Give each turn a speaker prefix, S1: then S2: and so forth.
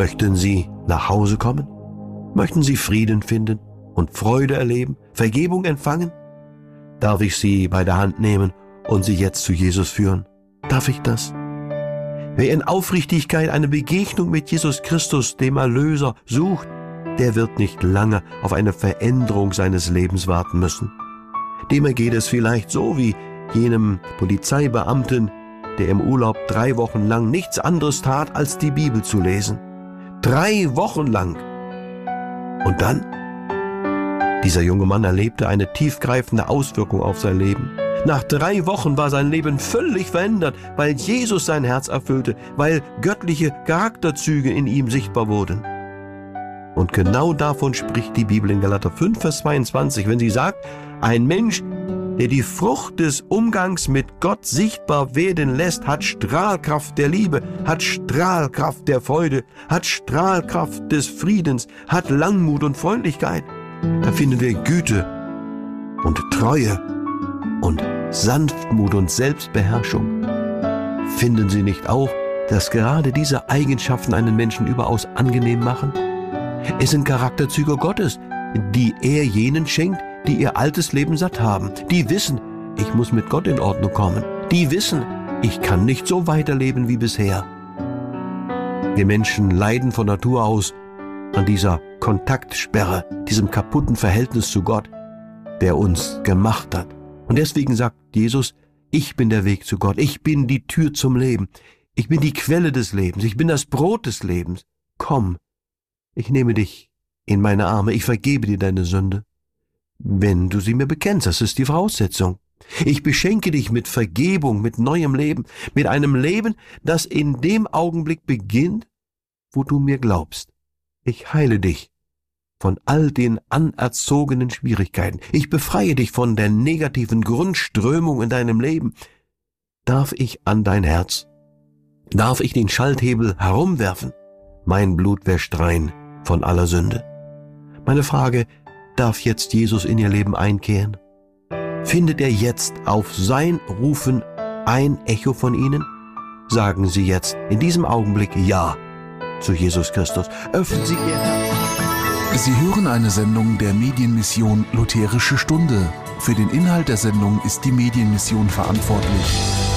S1: Möchten Sie nach Hause kommen? Möchten Sie Frieden finden und Freude erleben, Vergebung empfangen? Darf ich Sie bei der Hand nehmen und Sie jetzt zu Jesus führen? Darf ich das? Wer in Aufrichtigkeit eine Begegnung mit Jesus Christus, dem Erlöser, sucht, der wird nicht lange auf eine Veränderung seines Lebens warten müssen. Dem ergeht es vielleicht so wie jenem Polizeibeamten, der im Urlaub 3 Wochen lang nichts anderes tat, als die Bibel zu lesen. 3 Wochen lang. Und dann? Dieser junge Mann erlebte eine tiefgreifende Auswirkung auf sein Leben. Nach 3 Wochen war sein Leben völlig verändert, weil Jesus sein Herz erfüllte, weil göttliche Charakterzüge in ihm sichtbar wurden. Und genau davon spricht die Bibel in Galater 5, Vers 22, wenn sie sagt, ein Mensch, der die Frucht des Umgangs mit Gott sichtbar werden lässt, hat Strahlkraft der Liebe, hat Strahlkraft der Freude, hat Strahlkraft des Friedens, hat Langmut und Freundlichkeit. Da finden wir Güte und Treue und Sanftmut und Selbstbeherrschung. Finden Sie nicht auch, dass gerade diese Eigenschaften einen Menschen überaus angenehm machen? Es sind Charakterzüge Gottes, die er jenen schenkt, die ihr altes Leben satt haben, die wissen, ich muss mit Gott in Ordnung kommen, die wissen, ich kann nicht so weiterleben wie bisher. Wir Menschen leiden von Natur aus an dieser Kontaktsperre, diesem kaputten Verhältnis zu Gott, der uns gemacht hat. Und deswegen sagt Jesus, ich bin der Weg zu Gott, ich bin die Tür zum Leben, ich bin die Quelle des Lebens, ich bin das Brot des Lebens. Komm, ich nehme dich in meine Arme, ich vergebe dir deine Sünde. Wenn du sie mir bekennst, das ist die Voraussetzung. Ich beschenke dich mit Vergebung, mit neuem Leben, mit einem Leben, das in dem Augenblick beginnt, wo du mir glaubst. Ich heile dich von all den anerzogenen Schwierigkeiten. Ich befreie dich von der negativen Grundströmung in deinem Leben. Darf ich an dein Herz? Darf ich den Schalthebel herumwerfen? Mein Blut wäscht rein von aller Sünde. Meine Frage, darf jetzt Jesus in ihr Leben einkehren? Findet er jetzt auf sein Rufen ein Echo von Ihnen? Sagen Sie jetzt in diesem Augenblick Ja zu Jesus Christus. Öffnen Sie Ihr Herz.
S2: Sie hören eine Sendung der Medienmission Lutherische Stunde. Für den Inhalt der Sendung ist die Medienmission verantwortlich.